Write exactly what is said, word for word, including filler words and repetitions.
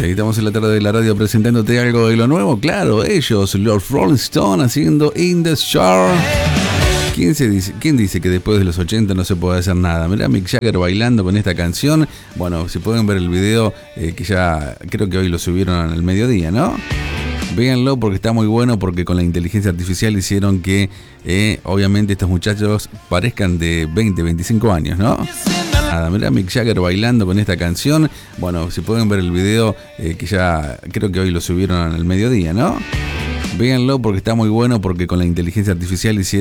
ahí estamos en la tarde de la radio presentándote algo de lo nuevo. Claro, ellos, los Rolling Stones, haciendo In The Shower. ¿Quién, se dice, ¿Quién dice que después de los ochenta no se puede hacer nada? Mirá a Mick Jagger bailando con esta canción. Bueno, si pueden ver el video, eh, que ya creo que hoy lo subieron al mediodía, ¿no? Véanlo porque está muy bueno, porque con la inteligencia artificial hicieron que, eh, obviamente, estos muchachos parezcan de veinte, veinticinco años, ¿no? Nada, mirá a Mick Jagger bailando con esta canción. Bueno, si pueden ver el video, eh, que ya creo que hoy lo subieron al mediodía, ¿no? Véanlo porque está muy bueno, porque con la inteligencia artificial hicieron